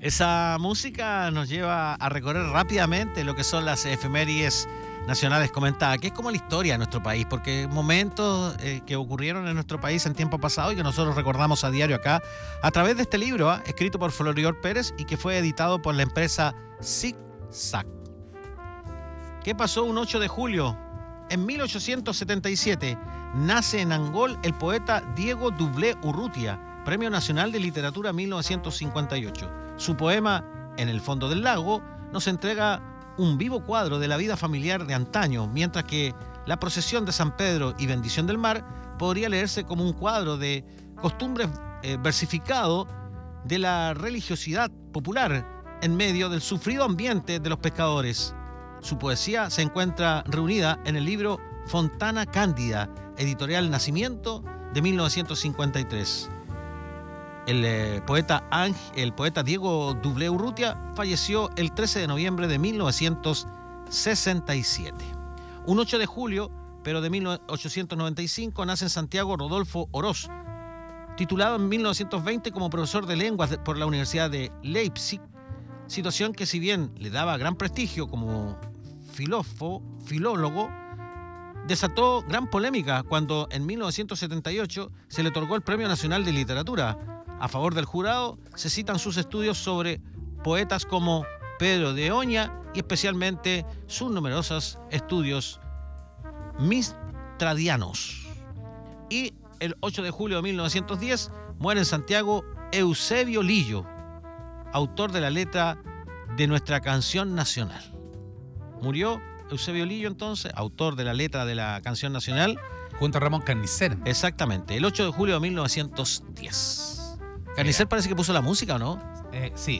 Esa música nos lleva a recorrer rápidamente lo que son las efemérides nacionales comentadas, que es como la historia de nuestro país, porque momentos que ocurrieron en nuestro país en tiempo pasado y que nosotros recordamos a diario acá, a través de este libro, escrito por Floridor Pérez y que fue editado por la empresa Zig-Zag. ¿Qué pasó un 8 de julio? En 1877 nace en Angol el poeta Diego Dublé Urrutia, Premio Nacional de Literatura 1958. Su poema, En el fondo del lago, nos entrega un vivo cuadro de la vida familiar de antaño, mientras que La procesión de San Pedro y Bendición del Mar podría leerse como un cuadro de costumbres versificado de la religiosidad popular en medio del sufrido ambiente de los pescadores. Su poesía se encuentra reunida en el libro Fontana Cándida, editorial Nacimiento, de 1953. El poeta Diego Dublé Urrutia falleció el 13 de noviembre de 1967. Un 8 de julio, pero de 1895, nace en Santiago Rodolfo Oroz, titulado en 1920 como profesor de lenguas por la Universidad de Leipzig, situación que, si bien le daba gran prestigio como filólogo, desató gran polémica cuando en 1978 se le otorgó el Premio Nacional de Literatura. A favor del jurado se citan sus estudios sobre poetas como Pedro de Oña y especialmente sus numerosos estudios mistradianos. Y el 8 de julio de 1910 muere en Santiago Eusebio Lillo, autor de la letra de nuestra canción nacional. Murió Eusebio Lillo, entonces, autor de la letra de la canción nacional. Junto a Ramón Carnicer. Exactamente, el 8 de julio de 1910. Carnicer parece que puso la música, ¿o no? Sí.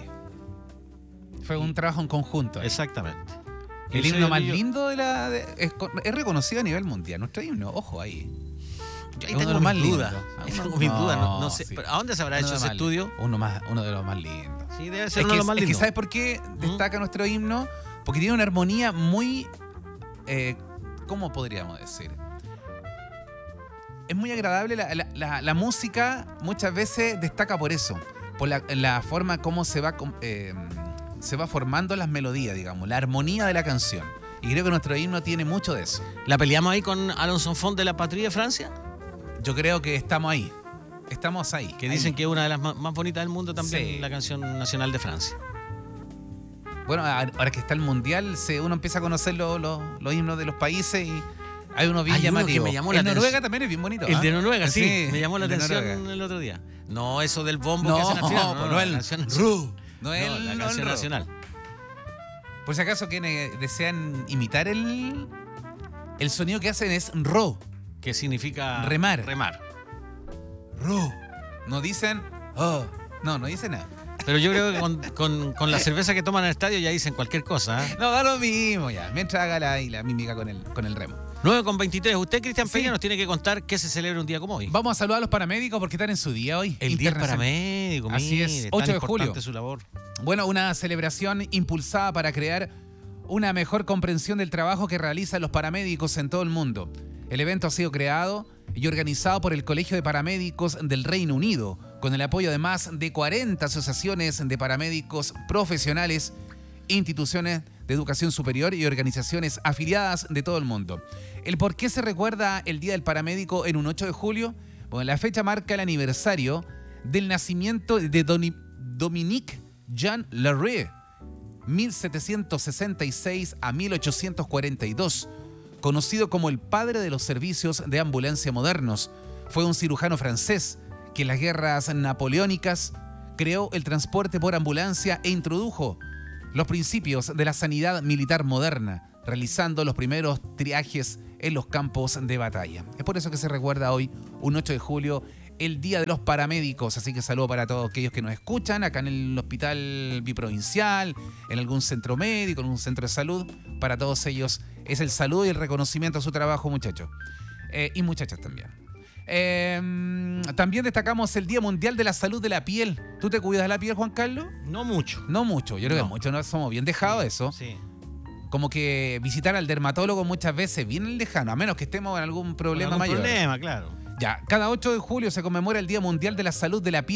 Fue un trabajo en conjunto. Exactamente. El himno más lindo es reconocido a nivel mundial. Nuestro himno, ojo ahí. Yo ahí tengo mis dudas. Tengo mis dudas, no sé. Sí. ¿Pero ¿a dónde se habrá hecho ese estudio? Uno de los más lindos. Sí, debe ser uno de los más lindos. Es que ¿sabes por qué destaca nuestro himno? Porque tiene una armonía muy... ¿cómo podríamos decir? Es muy agradable. La música muchas veces destaca por eso. Por la forma como se va formando las melodías, digamos. La armonía de la canción. Y creo que nuestro himno tiene mucho de eso. ¿La peleamos ahí con Alonso Font de la Patrie de Francia? Yo creo que estamos ahí. Estamos ahí. Que dicen que es una de las más bonitas del mundo también, sí. La canción nacional de Francia. Bueno, ahora que está el Mundial, uno empieza a conocer los himnos de los países y hay uno bien llamativo. Que me llamó la atención. Noruega también es bien bonito. El de Noruega, sí. Me llamó la atención Noruega. El otro día. No, eso del bombo que hacen al final. No, la canción nacional. Por si acaso quienes desean imitar el sonido que hacen es ro. Que significa remar. Ro. No dicen no dicen nada. Pero yo creo que con la cerveza que toman en el estadio ya dicen cualquier cosa. No, da lo mismo ya. Mientras haga la mímica con el remo. 9:23. Usted, Cristian Peña, nos tiene que contar qué se celebra un día como hoy. Vamos a saludar a los paramédicos porque están en su día hoy. El Día del Paramédico. Así es, 8 de julio. Su labor. Bueno, una celebración impulsada para crear una mejor comprensión del trabajo que realizan los paramédicos en todo el mundo. El evento ha sido creado y organizado por el Colegio de Paramédicos del Reino Unido, con el apoyo de más de 40 asociaciones de paramédicos profesionales, instituciones de educación superior y organizaciones afiliadas de todo el mundo. ¿El por qué se recuerda el Día del Paramédico en un 8 de julio? Bueno, la fecha marca el aniversario del nacimiento de Dominique Jean Larrey, 1766 a 1842, conocido como el padre de los servicios de ambulancia modernos. Fue un cirujano francés que en las guerras napoleónicas creó el transporte por ambulancia e introdujo los principios de la sanidad militar moderna, realizando los primeros triajes en los campos de batalla. Es por eso que se recuerda hoy, un 8 de julio, el Día de los Paramédicos. Así que saludo para todos aquellos que nos escuchan acá en el Hospital Biprovincial, en algún centro médico, en un centro de salud. Para todos ellos es el saludo y el reconocimiento a su trabajo, muchachos. Y muchachas también. También destacamos el Día Mundial de la Salud de la Piel. ¿Tú te cuidas de la piel, Juan Carlos? No mucho. No mucho. Yo creo que mucho. No somos bien dejados de eso. Sí. Como que visitar al dermatólogo muchas veces bien lejano, a menos que estemos en algún problema mayor. Problema, claro. Ya, cada 8 de julio se conmemora el Día Mundial de la Salud de la Piel,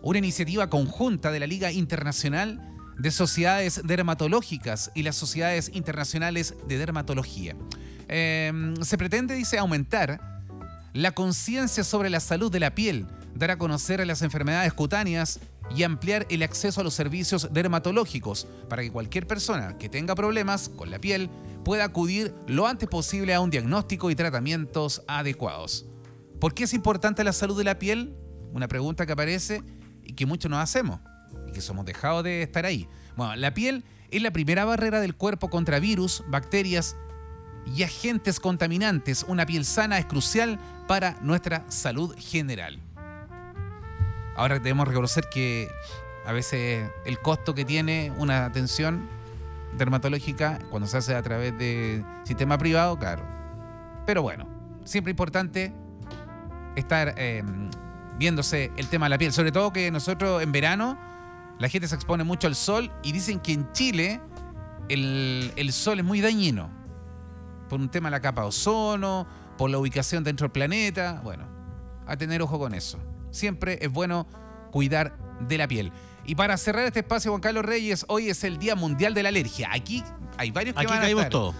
una iniciativa conjunta de la Liga Internacional de Sociedades Dermatológicas y las Sociedades Internacionales de Dermatología. Se pretende, dice, aumentar la conciencia sobre la salud de la piel, dar a conocer las enfermedades cutáneas y ampliar el acceso a los servicios dermatológicos para que cualquier persona que tenga problemas con la piel pueda acudir lo antes posible a un diagnóstico y tratamientos adecuados. ¿Por qué es importante la salud de la piel? Una pregunta que aparece y que muchos nos hacemos y que somos dejados de estar ahí. Bueno, la piel es la primera barrera del cuerpo contra virus, bacterias y agentes contaminantes. Una piel sana es crucial para nuestra salud general. Ahora debemos reconocer que a veces el costo que tiene una atención dermatológica cuando se hace a través de sistema privado, claro. Pero bueno, siempre importante estar viéndose el tema de la piel. Sobre todo que nosotros en verano la gente se expone mucho al sol y dicen que en Chile el sol es muy dañino por un tema de la capa de ozono, por la ubicación dentro del planeta. Bueno, a tener ojo con eso. Siempre es bueno cuidar de la piel. Y para cerrar este espacio, Juan Carlos Reyes, hoy es el Día Mundial de la Alergia. Aquí hay varios que Aquí van a caímos estar. todos.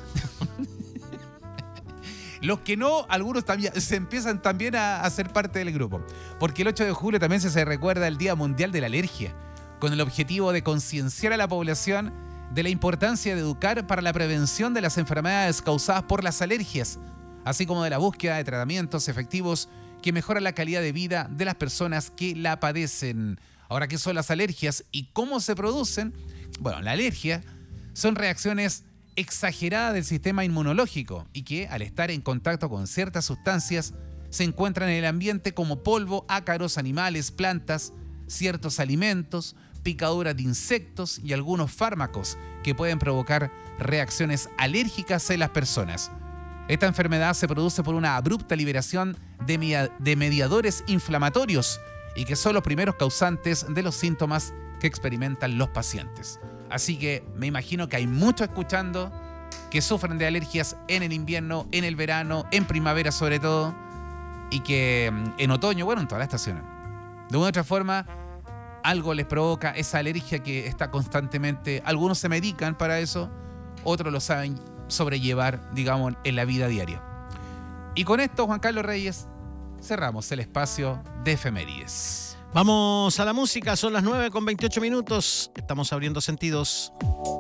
Los que no, algunos también se empiezan también a ser parte del grupo. Porque el 8 de julio también se recuerda el Día Mundial de la Alergia, con el objetivo de concienciar a la población de la importancia de educar para la prevención de las enfermedades causadas por las alergias, así como de la búsqueda de tratamientos efectivos que mejoran la calidad de vida de las personas que la padecen. Ahora, ¿qué son las alergias y cómo se producen? Bueno, la alergia son reacciones exageradas del sistema inmunológico y que, al estar en contacto con ciertas sustancias, se encuentran en el ambiente como polvo, ácaros, animales, plantas, ciertos alimentos, picaduras de insectos y algunos fármacos que pueden provocar reacciones alérgicas en las personas. Esta enfermedad se produce por una abrupta liberación de mediadores inflamatorios y que son los primeros causantes de los síntomas que experimentan los pacientes. Así que me imagino que hay muchos escuchando que sufren de alergias en el invierno, en el verano, en primavera sobre todo, y que en otoño, bueno, en todas las estaciones, de una u otra forma, algo les provoca esa alergia que está constantemente. Algunos se medican para eso, otros lo saben sobrellevar, digamos, en la vida diaria. Y con esto, Juan Carlos Reyes, cerramos el espacio de efemérides. Vamos a la música, son las 9:28. Estamos abriendo sentidos.